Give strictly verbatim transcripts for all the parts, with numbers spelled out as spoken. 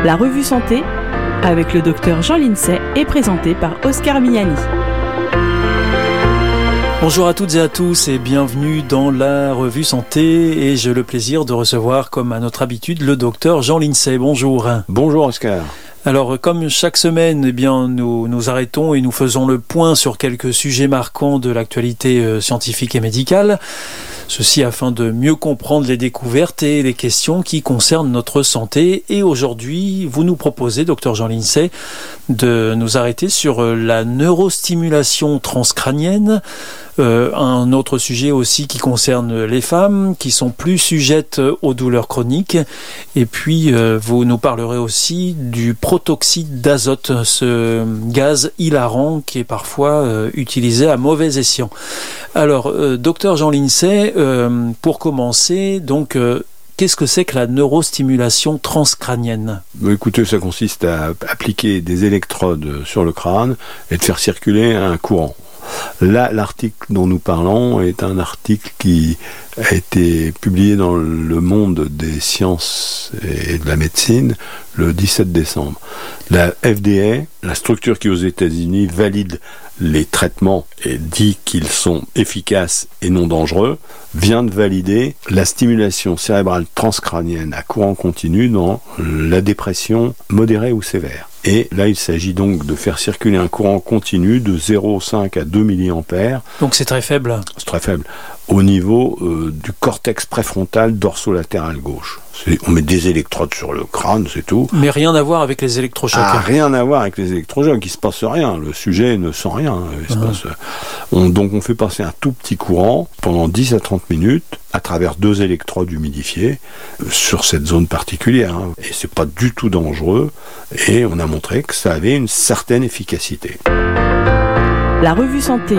La revue Santé, avec le docteur Jean Lincey, est présentée par Oscar Miani. Bonjour à toutes et à tous et bienvenue dans la revue Santé, et j'ai le plaisir de recevoir, comme à notre habitude, le docteur Jean Lincey. Bonjour. Bonjour Oscar. Alors, comme chaque semaine, eh bien, nous nous arrêtons et nous faisons le point sur quelques sujets marquants de l'actualité euh, scientifique et médicale. Ceci afin de mieux comprendre les découvertes et les questions qui concernent notre santé. Et aujourd'hui, vous nous proposez, docteur Jean Lincey, de nous arrêter sur la neurostimulation transcrânienne. Euh, un autre sujet aussi qui concerne les femmes, qui sont plus sujettes aux douleurs chroniques. Et puis, euh, vous nous parlerez aussi du protoxyde d'azote, ce gaz hilarant qui est parfois euh, utilisé à mauvais escient. Alors, euh, docteur Jean Lincey, euh, pour commencer, donc, euh, qu'est-ce que c'est que la neurostimulation transcrânienne ? Écoutez, ça consiste à appliquer des électrodes sur le crâne et de faire circuler un courant. Là, l'article dont nous parlons est un article qui a été publié dans le Monde des sciences et de la médecine le dix-sept décembre. La F D A, la structure qui aux États-Unis valide les traitements et dit qu'ils sont efficaces et non dangereux, vient de valider la stimulation cérébrale transcrânienne à courant continu dans la dépression modérée ou sévère. Et là, il s'agit donc de faire circuler un courant continu de zéro virgule cinq à deux milliampères. Donc c'est très faible. C'est très faible. Au niveau euh, du cortex préfrontal dorsolatéral gauche. C'est, on met des électrodes sur le crâne, c'est tout. Mais rien à voir avec les électrochocs. Ah, rien à voir avec les électrochocs. Il ne se passe rien. Le sujet ne sent rien. Il se ah. passe... on, donc on fait passer un tout petit courant pendant dix à trente minutes à travers deux électrodes humidifiées sur cette zone particulière. Hein. Et c'est pas du tout dangereux. Et on a montré que ça avait une certaine efficacité. La revue Santé.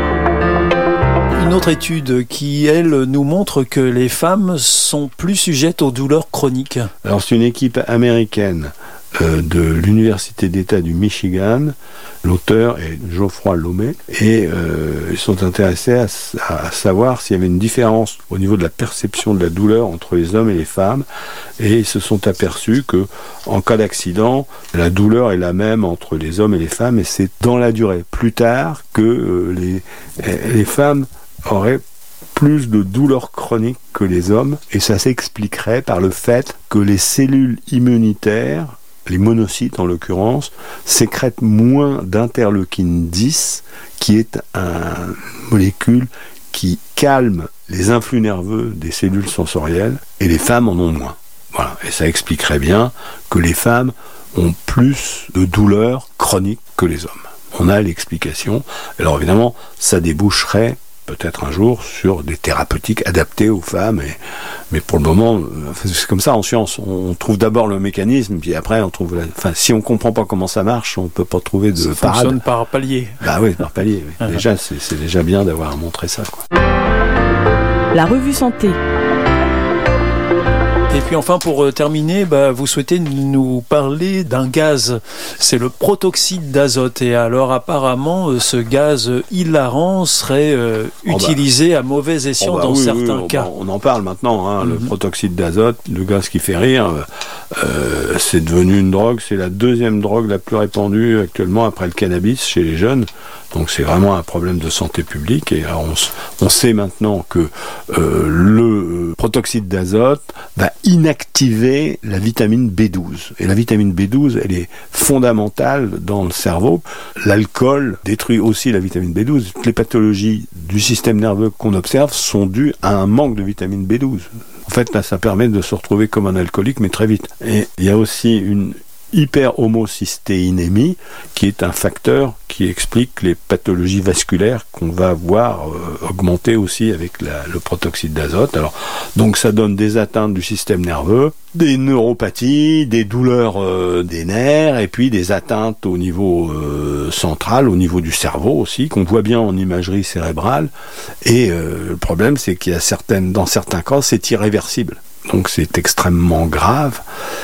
Une autre étude qui, elle, nous montre que les femmes sont plus sujettes aux douleurs chroniques. Alors, c'est une équipe américaine euh, de l'Université d'État du Michigan. L'auteur est Geoffroy Lomé. Et euh, ils sont intéressés à, à savoir s'il y avait une différence au niveau de la perception de la douleur entre les hommes et les femmes. Et ils se sont aperçus que, en cas d'accident, la douleur est la même entre les hommes et les femmes. Et c'est dans la durée, plus tard, que euh, les, les femmes auraient plus de douleurs chroniques que les hommes, et ça s'expliquerait par le fait que les cellules immunitaires, les monocytes en l'occurrence, sécrètent moins d'interleukine dix, qui est une molécule qui calme les influx nerveux des cellules sensorielles, et les femmes en ont moins. Voilà, et ça expliquerait bien que les femmes ont plus de douleurs chroniques que les hommes. On a l'explication. Alors évidemment, ça déboucherait peut-être un jour sur des thérapeutiques adaptées aux femmes, et, mais pour le moment, c'est comme ça en science, on trouve d'abord le mécanisme, puis après on trouve, la, enfin si on comprend pas comment ça marche, on peut pas trouver de ça parade. Ça fonctionne par palier. Bah oui, par palier. Oui. Uh-huh. Déjà, c'est, c'est déjà bien d'avoir montré ça, quoi. La revue Santé. Et puis enfin, pour terminer, bah, vous souhaitez nous parler d'un gaz, c'est le protoxyde d'azote. Et alors apparemment, ce gaz hilarant serait euh, oh utilisé bah. à mauvais escient oh bah, dans oui, certains oui, cas. On en parle maintenant, hein, mm-hmm. Le protoxyde d'azote, le gaz qui fait rire, euh, c'est devenu une drogue, c'est la deuxième drogue la plus répandue actuellement après le cannabis chez les jeunes. Donc c'est vraiment un problème de santé publique. Et alors on, on sait maintenant que euh, le protoxyde d'azote va inactiver la vitamine B douze. Et la vitamine B douze, elle est fondamentale dans le cerveau. L'alcool détruit aussi la vitamine B douze. Toutes les pathologies du système nerveux qu'on observe sont dues à un manque de vitamine B douze. En fait, là, ça permet de se retrouver comme un alcoolique, mais très vite. Et il y a aussi une hyperhomocystéinémie, qui est un facteur qui explique les pathologies vasculaires qu'on va voir euh, augmenter aussi avec la, le protoxyde d'azote. Alors, donc ça donne des atteintes du système nerveux, des neuropathies, des douleurs euh, des nerfs, et puis des atteintes au niveau euh, central, au niveau du cerveau aussi, qu'on voit bien en imagerie cérébrale. Et euh, le problème, c'est qu'il y a certaines, dans certains cas, c'est irréversible. Donc c'est extrêmement grave.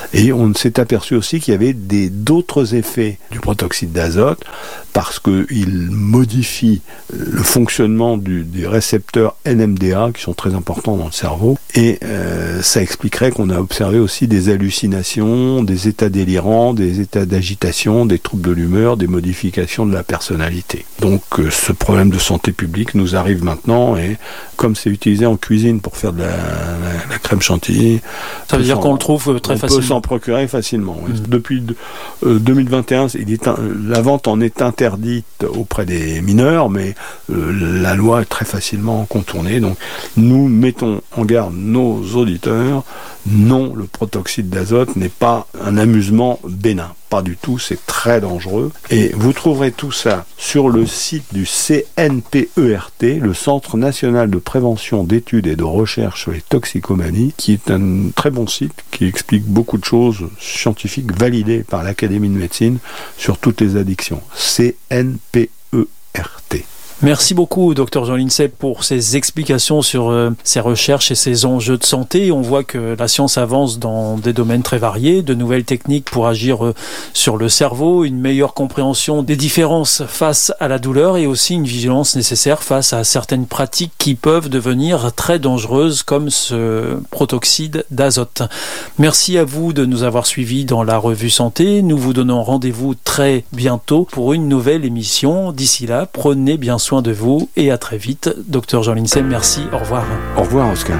Et on s'est aperçu aussi qu'il y avait des, d'autres effets du protoxyde d'azote parce qu'il modifie le fonctionnement du, des récepteurs N M D A qui sont très importants dans le cerveau. Et euh, ça expliquerait qu'on a observé aussi des hallucinations, des états délirants, des états d'agitation, des troubles de l'humeur, des modifications de la personnalité. Donc euh, ce problème de santé publique nous arrive maintenant et comme c'est utilisé en cuisine pour faire de la, la, la crème chantilly, ça veut dire qu'on le trouve très on facilement. On peut s'en procurer facilement. Oui. Mmh. Depuis euh, deux mille vingt et un, il est un, la vente en est interdite auprès des mineurs, mais euh, la loi est très facilement contournée. Donc nous mettons en garde nos auditeurs. Non, le protoxyde d'azote n'est pas un amusement bénin. Pas du tout, c'est très dangereux. Et vous trouverez tout ça sur le site du C N P E R T, le Centre national de prévention, d'études et de recherche sur les toxicomanies, qui est un très bon site qui explique beaucoup de choses scientifiques validées par l'Académie de médecine sur toutes les addictions. C N P E R T. Merci beaucoup, docteur Jean Lincey, pour ces explications sur euh, ces recherches et ces enjeux de santé. On voit que la science avance dans des domaines très variés, de nouvelles techniques pour agir euh, sur le cerveau, une meilleure compréhension des différences face à la douleur et aussi une vigilance nécessaire face à certaines pratiques qui peuvent devenir très dangereuses comme ce protoxyde d'azote. Merci à vous de nous avoir suivis dans la revue Santé. Nous vous donnons rendez-vous très bientôt pour une nouvelle émission. D'ici là, prenez bien soin de vous et à très vite. Docteur Jean Lincey, merci. Au revoir. Au revoir, Oscar.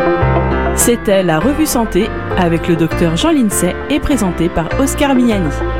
C'était la revue Santé avec le docteur Jean Lincey et présenté par Oscar Mignani.